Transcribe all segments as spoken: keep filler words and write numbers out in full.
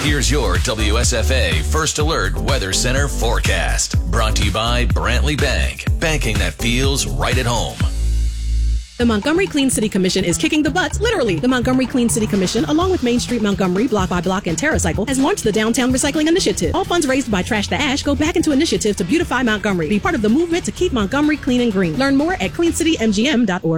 Here's your W S F A First Alert Weather Center forecast. Brought to you by Brantley Bank. Banking that feels right at home. The Montgomery Clean City Commission is kicking the butts, literally. The Montgomery Clean City Commission, along with Main Street Montgomery, Block by Block, and TerraCycle, has launched the Downtown Recycling Initiative. All funds raised by Trash the Ash go back into initiative to beautify Montgomery. Be part of the movement to keep Montgomery clean and green. Learn more at clean city m g m dot org.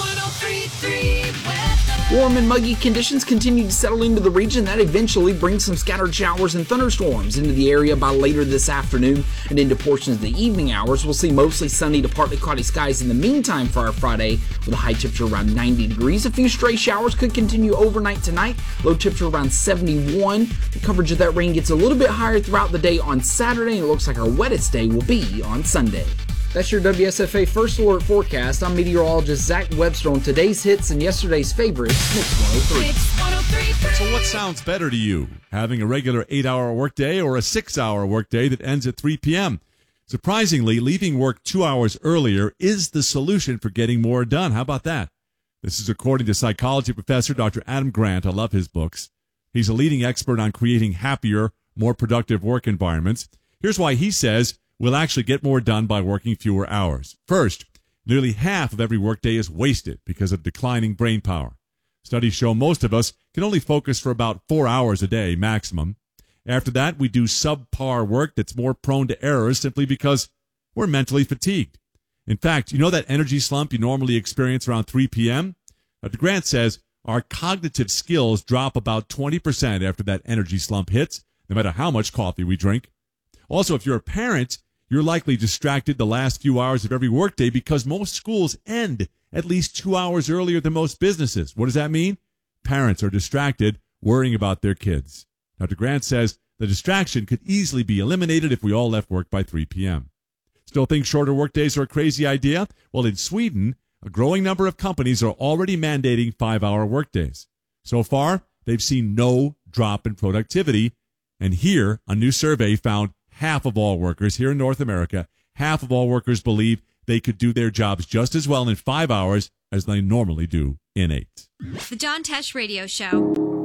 Warm and muggy conditions continue to settle into the region. That eventually brings some scattered showers and thunderstorms into the area by later this afternoon and into portions of the evening hours. We'll see mostly sunny to partly cloudy skies in the meantime for our Friday, with a high temperature around ninety degrees. A few stray showers could continue overnight tonight. Low temperature around seventy-one. The coverage of that rain gets a little bit higher throughout the day on Saturday, and it looks like our wettest day will be on Sunday. That's your W S F A First Alert forecast. I'm meteorologist Zach Webster on today's hits and yesterday's favorites, Mix one oh three. So what sounds better to you? Having a regular eight-hour workday or a six-hour workday that ends at three p.m.? Surprisingly, leaving work two hours earlier is the solution for getting more done. How about that? This is according to psychology professor Doctor Adam Grant. I love his books. He's a leading expert on creating happier, more productive work environments. Here's why he says we'll actually get more done by working fewer hours. First, nearly half of every workday is wasted because of declining brain power. Studies show most of us can only focus for about four hours a day maximum. After that, we do subpar work that's more prone to errors simply because we're mentally fatigued. In fact, you know that energy slump you normally experience around three p.m.? Doctor Grant says our cognitive skills drop about twenty percent after that energy slump hits, no matter how much coffee we drink. Also, if you're a parent, you're likely distracted the last few hours of every workday because most schools end at least two hours earlier than most businesses. What does that mean? Parents are distracted worrying about their kids. Doctor Grant says the distraction could easily be eliminated if we all left work by three p.m. Still think shorter workdays are a crazy idea? Well, in Sweden, a growing number of companies are already mandating five-hour workdays. So far, they've seen no drop in productivity. And here, a new survey found half of all workers here in North America, half of all workers believe they could do their jobs just as well in five hours as they normally do in eight. The John Tesh Radio Show.